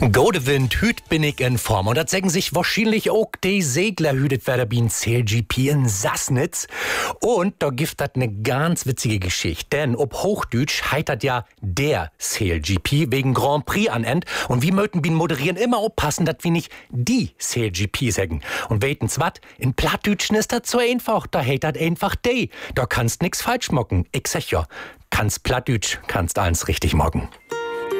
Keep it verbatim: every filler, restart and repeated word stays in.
Gode Wind, hüt bin ich in Form. Und das sagen sich wahrscheinlich auch die Segler hütet werden wie ein C L G P in Sassnitz. Und da gibt das eine ganz witzige Geschichte. Denn ob Hochdeutsch heitert ja der C L G P wegen Grand Prix an End. Und wir möchten bin moderieren immer aufpassen, dass wir nicht die C L G P sagen. Und weiten's wat? In Plattdeutschen ist das so einfach. Da heet das einfach die. Da kannst nix falsch mocken. Ich sag ja, kannst Plattdeutsch, kannst alles richtig mocken.